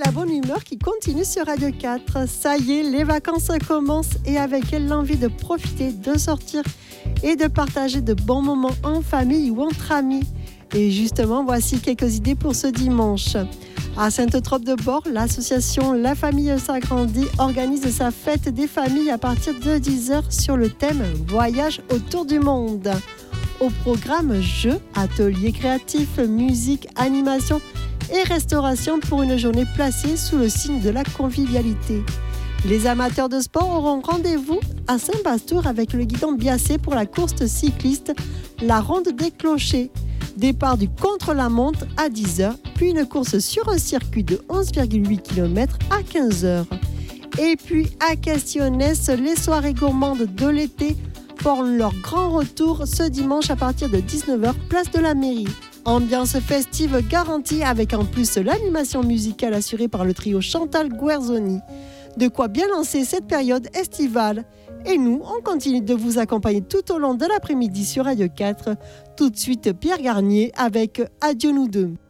la bonne humeur qui continue sur Radio 4. Ça y est, les vacances commencent et avec elles l'envie de profiter, de sortir et de partager de bons moments en famille ou entre amis. Et justement, voici quelques idées pour ce dimanche. À Sainte-Trope-de-Bord, l'association La Famille s'agrandit organise sa fête des familles à partir de 10h sur le thème Voyage autour du monde. Au programme jeux, ateliers créatifs, musique, animation et restauration pour une journée placée sous le signe de la convivialité. Les amateurs de sport auront rendez-vous à Saint-Bastour avec le guidon Biassé pour la course cycliste La Ronde des Clochers. Départ du contre-la-montre à 10h, puis une course sur un circuit de 11,8 km à 15h. Et puis à Castionnès, les soirées gourmandes de l'été font leur grand retour ce dimanche à partir de 19h, place de la mairie. Ambiance festive garantie avec en plus l'animation musicale assurée par le trio Chantal Guerzoni. De quoi bien lancer cette période estivale. Et nous, on continue de vous accompagner tout au long de l'après-midi sur Radio 4. Tout de suite, Pierre Garnier avec Adieu nous deux.